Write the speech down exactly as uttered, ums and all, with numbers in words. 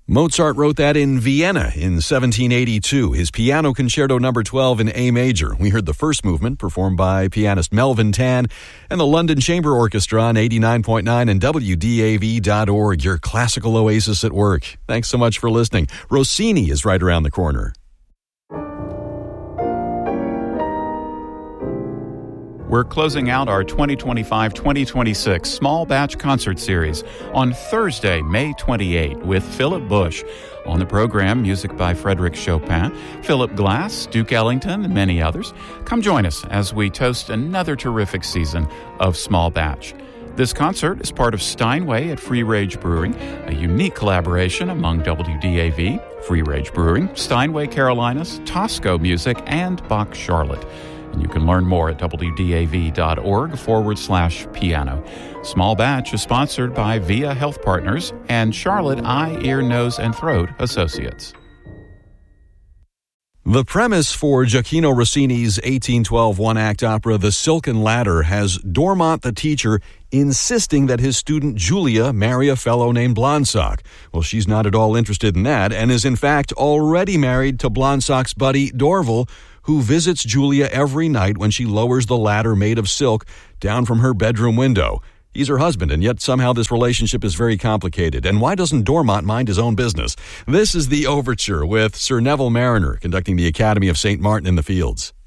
Mozart wrote that in Vienna in seventeen eighty-two, his Piano Concerto number twelve in A major. We heard the first movement performed by pianist Melvin Tan and the London Chamber Orchestra on eighty-nine point nine and W D A V dot org, your classical oasis at work. Thanks so much for listening. Rossini is right around the corner. We're closing out our twenty twenty-five twenty twenty-six Small Batch Concert Series on Thursday, May twenty-eighth, with Philip Bush. On the program, music by Frédéric Chopin, Philip Glass, Duke Ellington, and many others. Come join us as we toast another terrific season of Small Batch. This concert is part of Steinway at Free Rage Brewing, a unique collaboration among W D A V, Free Rage Brewing, Steinway Carolinas, Tosco Music, and Bach Charlotte. And you can learn more at W D A V dot org forward slash piano. Small Batch is sponsored by Via Health Partners and Charlotte Eye, Ear, Nose, and Throat Associates. The premise for Gioacchino Rossini's eighteen twelve one-act opera The Silken Ladder has Dormont the teacher insisting that his student Julia marry a fellow named Blondsock. Well, she's not at all interested in that and is in fact already married to Blondsock's buddy Dorval, who visits Julia every night when she lowers the ladder made of silk down from her bedroom window. He's her husband, and yet somehow this relationship is very complicated. And why doesn't Dormont mind his own business? This is The Overture with Sir Neville Marriner conducting the Academy of Saint Martin in the Fields.